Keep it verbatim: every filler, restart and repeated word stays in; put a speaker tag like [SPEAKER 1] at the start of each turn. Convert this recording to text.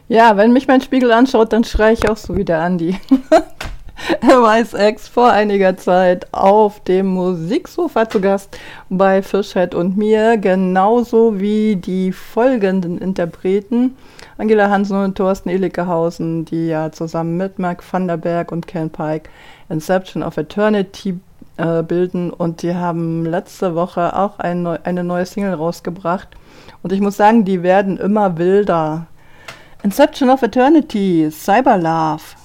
[SPEAKER 1] Ja, wenn mich mein Spiegel anschaut, dann schreie ich auch so wie der Andi. M S X vor einiger Zeit auf dem Musiksofa zu Gast bei Fischhead und mir, genauso wie die folgenden Interpreten, Angela Hansen und Thorsten Elikehausen, die ja zusammen mit Mark van der Berg und Ken Pike Inception of Eternity äh, bilden, und die haben letzte Woche auch ein neu, eine neue Single rausgebracht, und ich muss sagen, die werden immer wilder. Inception of Eternity, Cyberlove.